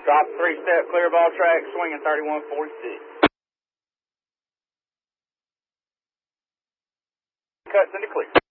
Drop 3-step, clear ball track, swinging 3146. Cuts into clear.